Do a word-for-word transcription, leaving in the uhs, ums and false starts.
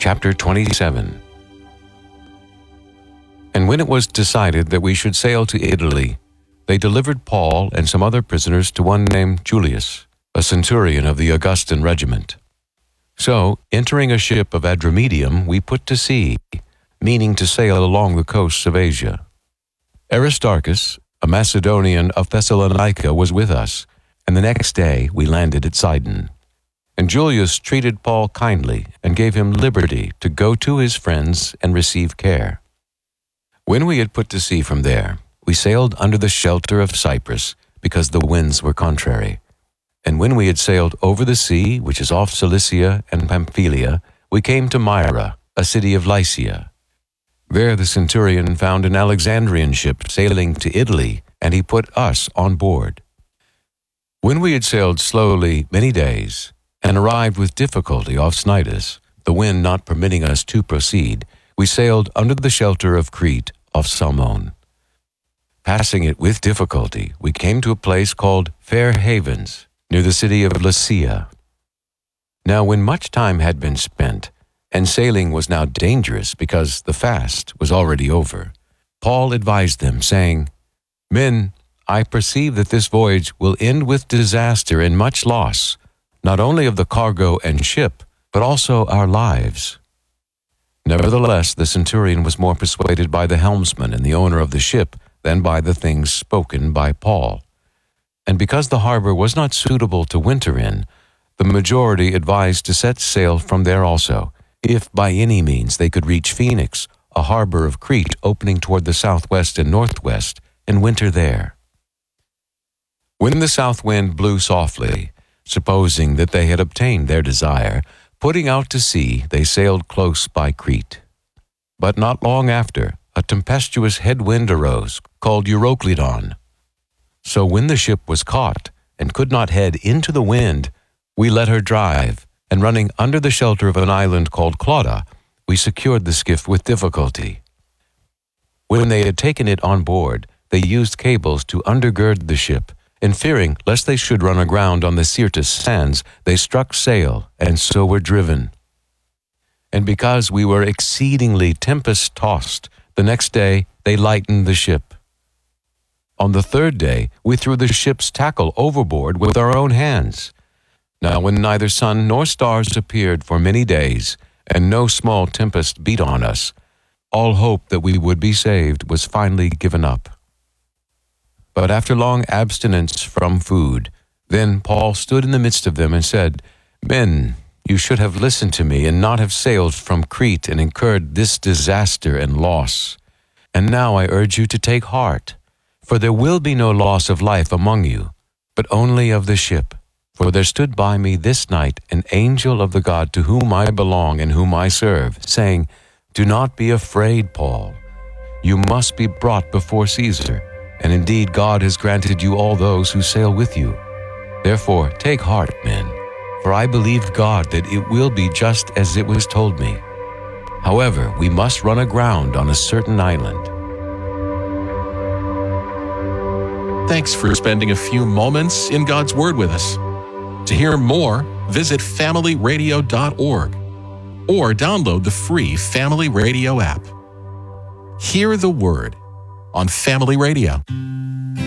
Chapter twenty-seven. And when it was decided that we should sail to Italy, they delivered Paul and some other prisoners to one named Julius, a centurion of the Augustan regiment. So, entering a ship of Adramyttium, we put to sea, meaning to sail along the coasts of Asia. Aristarchus, a Macedonian of Thessalonica, was with us, and the next day we landed at Sidon. And Julius treated Paul kindly and gave him liberty to go to his friends and receive care. When we had put to sea from there, we sailed under the shelter of Cyprus, because the winds were contrary. And when we had sailed over the sea, which is off Cilicia and Pamphylia, we came to Myra, a city of Lycia. There the centurion found an Alexandrian ship sailing to Italy, and he put us on board. When we had sailed slowly many days, and arrived with difficulty off Cnidus, the wind not permitting us to proceed, we sailed under the shelter of Crete off Salmone. Passing it with difficulty, we came to a place called Fair Havens, near the city of Lasea. Now when much time had been spent, and sailing was now dangerous because the fast was already over, Paul advised them, saying, "Men, I perceive that this voyage will end with disaster and much loss, not only of the cargo and ship, but also our lives." Nevertheless, the centurion was more persuaded by the helmsman and the owner of the ship than by the things spoken by Paul. And because the harbor was not suitable to winter in, the majority advised to set sail from there also, if by any means they could reach Phoenix, a harbor of Crete opening toward the southwest and northwest, and winter there. When the south wind blew softly, supposing that they had obtained their desire, putting out to sea, they sailed close by Crete. But not long after, a tempestuous headwind arose, called Euroclydon. So when the ship was caught, and could not head into the wind, we let her drive, and running under the shelter of an island called Clauda, we secured the skiff with difficulty. When they had taken it on board, they used cables to undergird the ship, and fearing lest they should run aground on the Syrtis sands, they struck sail, and so were driven. And because we were exceedingly tempest-tossed, the next day they lightened the ship. On the third day we threw the ship's tackle overboard with our own hands. Now when neither sun nor stars appeared for many days, and no small tempest beat on us, all hope that we would be saved was finally given up. But after long abstinence from food, then Paul stood in the midst of them and said, "Men, you should have listened to me and not have sailed from Crete and incurred this disaster and loss. And now I urge you to take heart, for there will be no loss of life among you, but only of the ship. For there stood by me this night an angel of the God to whom I belong and whom I serve, saying, 'Do not be afraid, Paul. You must be brought before Caesar, and indeed God has granted you all those who sail with you. Therefore take heart, men, for I believe God that it will be just as it was told me. However, we must run aground on a certain island.'" Thanks for spending a few moments in God's Word with us. To hear more, visit family radio dot org or download the free Family Radio app. Hear the Word on Family Radio.